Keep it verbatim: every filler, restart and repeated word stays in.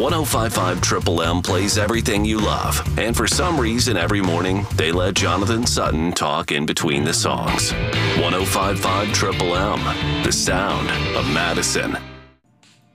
one oh five point five Triple M plays everything you love. And for some reason, every morning, they let Jonathan Sutton talk in between the songs. one oh five point five Triple M, the sound of Madison.